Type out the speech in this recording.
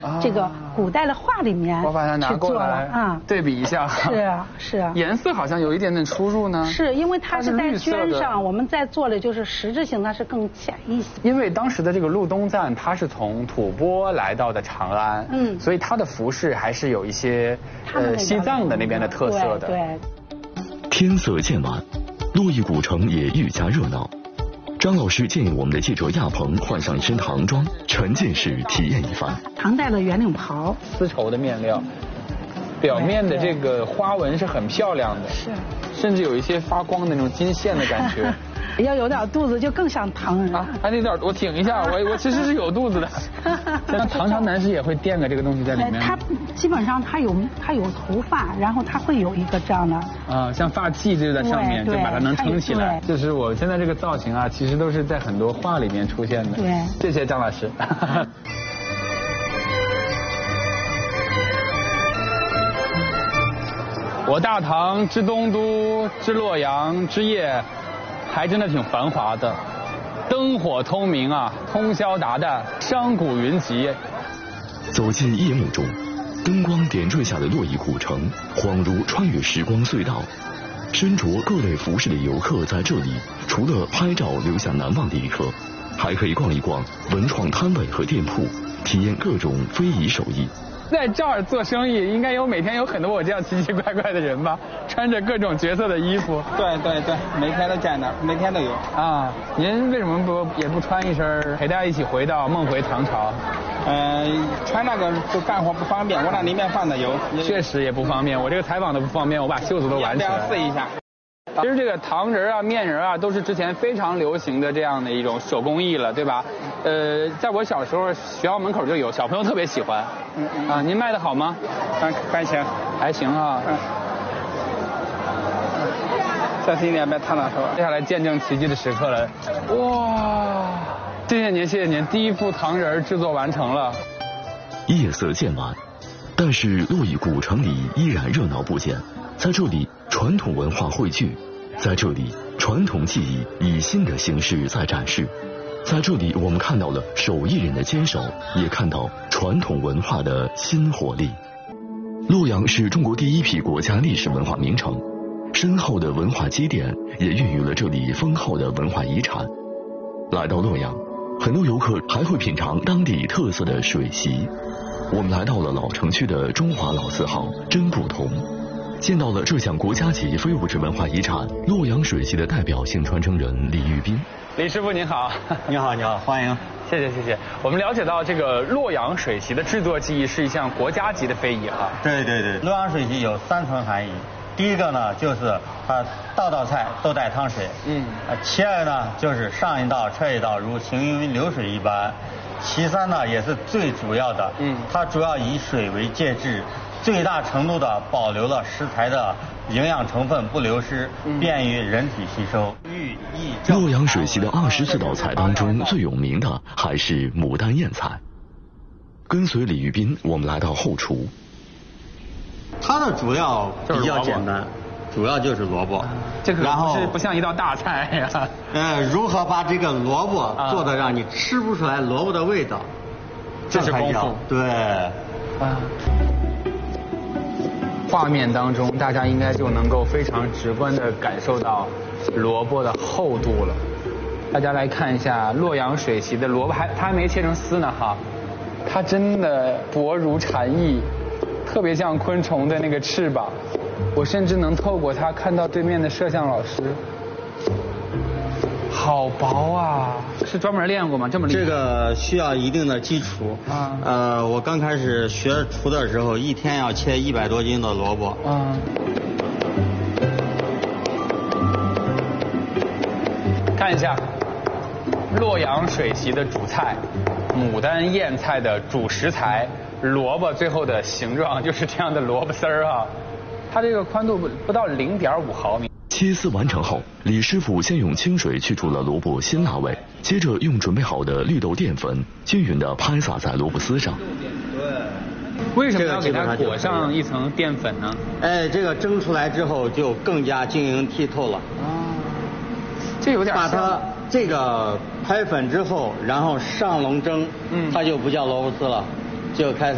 这个古代的画里面我把它拿过来啊， 对比一下。 是啊，是啊。 颜色好像有一点点出入呢。 是因为它是在绢上，我们在做的就是实质性它是更浅一些。 因为当时的这个陆东赞他是从吐蕃来到的长安，所以他的服饰还是有一些西藏的那边的特色的。 对。 天色渐晚，洛邑古城也愈加热闹。张老师建议我们的记者亚鹏换上一身唐装，沉浸式体验一番。 唐代的圆领袍， 丝绸的面料，表面的这个花纹是很漂亮的， 是， 甚至有一些发光的那种金线的感觉。 要有点肚子就更像唐人啊！还得点，我挺一下，我其实是有肚子的。那唐朝男士也会垫个这个东西在里面。 他基本上他有头发，然后他会有一个这样的啊，像发髻就在上面，就把它能撑起来。就是我现在这个造型啊，其实都是在很多画里面出现的。 对， 谢谢张老师。我大唐之东都之洛阳之夜，还真的挺繁华的，灯火通明啊，通宵达旦，商贾云集。 走进夜幕中，灯光点缀下的洛邑古城，恍如穿越时光隧道。身着各类服饰的游客在这里，除了拍照留下难忘的一刻，还可以逛一逛文创摊位和店铺，体验各种非遗手艺。 在这儿做生意，应该每天有很多我这样奇奇怪怪的人吧，穿着各种角色的衣服。 对，每天都见的，每天都有。 啊，您为什么也不穿一身陪大家一起回到梦回唐朝？ 穿那个就干活不方便，我那里面放的油。 确实也不方便，我这个采访的不方便，我把袖子都挽起来。 试一下。 其实这个糖人啊、面人啊，都是之前非常流行的这样的一种手工艺了，对吧？在我小时候，学校门口就有，小朋友特别喜欢。啊，您卖的好吗？ 还行， 还行啊。 小心一点，别烫到手。 接下来见证奇迹的时刻了，哇！谢谢您，谢谢您，第一副糖人制作完成了。 夜色渐晚，但是洛邑古城里依然热闹不减。在这里，传统文化汇聚；在这里，传统技艺以新的形式在展示；在这里，我们看到了手艺人的坚守，也看到传统文化的新活力。洛阳是中国第一批国家历史文化名城，深厚的文化积淀也孕育了这里丰厚的文化遗产。来到洛阳，很多游客还会品尝当地特色的水席。我们来到了老城区的中华老字号真不同，见到了这项国家级非物质文化遗产洛阳水席的代表性传承人李玉斌。 李师傅您好。 你好，欢迎。 谢谢。我们了解到这个洛阳水席的制作技艺是一项国家级的非遗哈。 对，洛阳水席有3层含义。第一个呢，就是它道菜都带汤水。其二呢，就是上一道撤一道，如行云流水一般。其三呢，也是最主要的。它主要以水为介质，最大程度的保留了食材的营养成分不流失，便于人体吸收。 洛阳水席的24道菜当中，最有名的还是牡丹燕菜。跟随李玉斌，我们来到后厨。 它的主料比较简单，主要就是萝卜。 这个不像一道大菜呀。 如何把这个萝卜做的让你吃不出来萝卜的味道， 这是功夫。 对。 画面当中，大家应该就能够非常直观地感受到萝卜的厚度了。大家来看一下洛阳水席的萝卜，它还没切成丝呢哈，它真的薄如蝉翼，特别像昆虫的那个翅膀。我甚至能透过它看到对面的摄像老师。好薄啊！是专门练过吗？这么厉害？ 这个需要一定的基础啊。我刚开始学厨的时候，一天要切100多斤的萝卜。 看一下洛阳水席的主菜，牡丹燕菜的主食材，萝卜最后的形状就是这样的萝卜丝儿啊。它这个宽度不到0.5毫米。 切丝完成后，李师傅先用清水去除了萝卜辛辣味，接着用准备好的绿豆淀粉均匀地拍撒在萝卜丝上。 为什么要给它裹上一层淀粉呢？ 这个蒸出来之后就更加晶莹剔透了。 这有点像。 把它这个拍粉之后，然后上笼蒸，它就不叫萝卜丝了，就开始